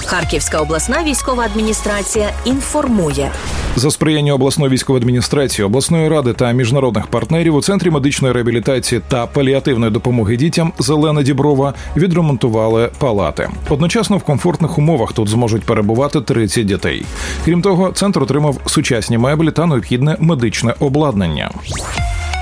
Харківська обласна військова адміністрація інформує. За сприяння обласної військової адміністрації, обласної ради та міжнародних партнерів у Центрі медичної реабілітації та паліативної допомоги дітям «Зелена Діброва» відремонтували палати. Одночасно в комфортних умовах тут зможуть перебувати 30 дітей. Крім того, центр отримав сучасні меблі та необхідне медичне обладнання.